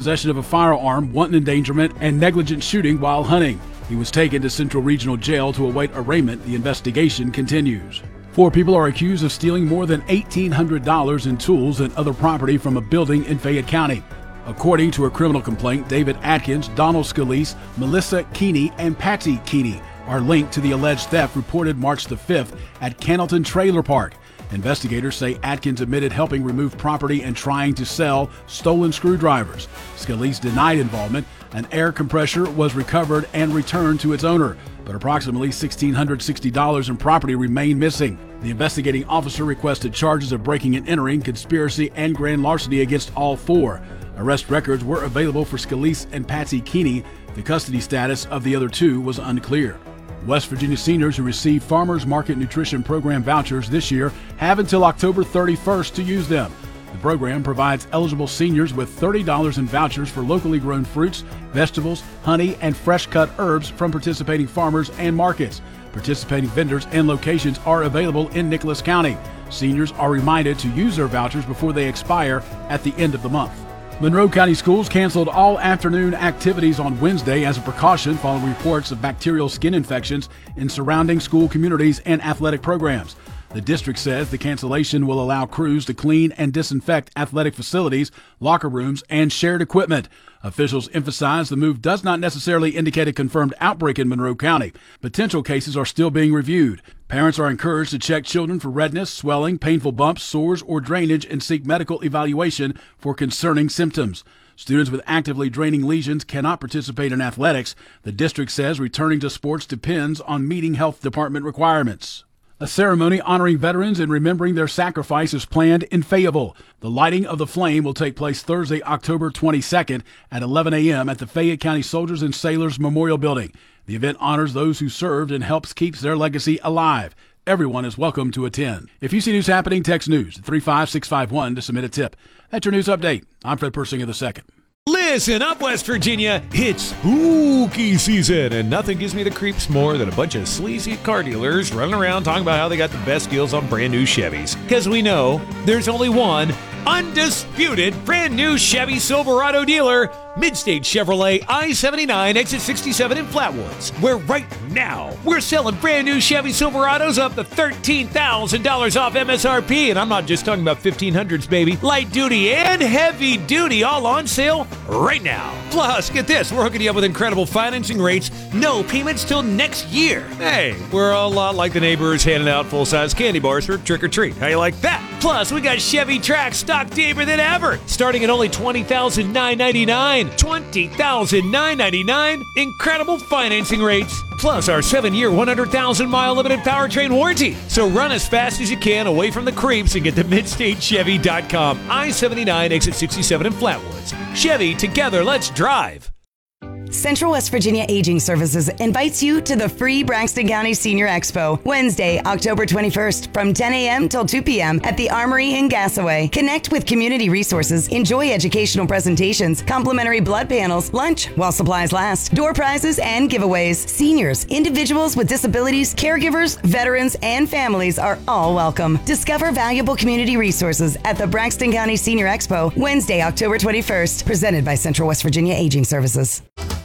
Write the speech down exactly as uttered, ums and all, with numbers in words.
possession of a firearm, wanton endangerment, and negligent shooting while hunting. He was taken to Central Regional Jail to await arraignment. The investigation continues. Four people are accused of stealing more than eighteen hundred dollars in tools and other property from a building in Fayette County. According to a criminal complaint, David Atkins, Donald Scalise, Melissa Keeney, and Patsy Keeney are linked to the alleged theft reported March the fifth at Cannleton Trailer Park. Investigators say Atkins admitted helping remove property and trying to sell stolen screwdrivers. Scalise denied involvement. An air compressor was recovered and returned to its owner, but approximately one thousand six hundred sixty dollars in property remained missing. The investigating officer requested charges of breaking and entering, conspiracy, and grand larceny against all four. Arrest records were available for Scalise and Patsy Keeney. The custody status of the other two was unclear. West Virginia seniors who receive Farmers Market Nutrition Program vouchers this year have until October thirty-first to use them. The program provides eligible seniors with thirty dollars in vouchers for locally grown fruits, vegetables, honey, and fresh-cut herbs from participating farmers and markets. Participating vendors and locations are available in Nicholas County. Seniors are reminded to use their vouchers before they expire at the end of the month. Monroe County Schools canceled all afternoon activities on Wednesday as a precaution following reports of bacterial skin infections in surrounding school communities and athletic programs. The district says the cancellation will allow crews to clean and disinfect athletic facilities, locker rooms, and shared equipment. Officials emphasize the move does not necessarily indicate a confirmed outbreak in Monroe County. Potential cases are still being reviewed. Parents are encouraged to check children for redness, swelling, painful bumps, sores, or drainage and seek medical evaluation for concerning symptoms. Students with actively draining lesions cannot participate in athletics. The district says returning to sports depends on meeting health department requirements. A ceremony honoring veterans and remembering their sacrifice is planned in Fayetteville. The lighting of the flame will take place Thursday, October twenty-second at eleven a.m. at the Fayette County Soldiers and Sailors Memorial Building. The event honors those who served and helps keep their legacy alive. Everyone is welcome to attend. If you see news happening, text news at three five six five one to submit a tip. That's your news update. I'm Fred Persinger the second. Listen up, West Virginia. It's spooky season, and nothing gives me the creeps more than a bunch of sleazy car dealers running around talking about how they got the best deals on brand new Chevys. Because we know there's only one undisputed brand new Chevy Silverado dealer, Midstate Chevrolet I seventy-nine, exit sixty-seven in Flatwoods, where right now we're selling brand new Chevy Silverados up to thirteen thousand dollars off M S R P. And I'm not just talking about fifteen hundreds, baby. Light duty and heavy duty all on sale right now. Plus, get this, we're hooking you up with incredible financing rates, no payments till next year. Hey, we're a lot like the neighbors handing out full-size candy bars for trick or treat. How you like that? Plus, we got Chevy Trax stock deeper than ever, starting at only twenty thousand nine hundred ninety-nine dollars. twenty thousand nine hundred ninety-nine dollars. Incredible financing rates. Plus our seven-year, one hundred thousand mile limited powertrain warranty. So run as fast as you can away from the creeps and get to midstate chevy dot com. I seventy-nine, exit sixty-seven in Flatwoods. Chevy, together, let's drive. Central West Virginia Aging Services invites you to the free Braxton County Senior Expo, Wednesday, October twenty-first, from ten a.m. till two p.m. at the Armory in Gassaway. Connect with community resources, enjoy educational presentations, complimentary blood panels, lunch while supplies last, door prizes, and giveaways. Seniors, individuals with disabilities, caregivers, veterans, and families are all welcome. Discover valuable community resources at the Braxton County Senior Expo, Wednesday, October twenty-first, presented by Central West Virginia Aging Services.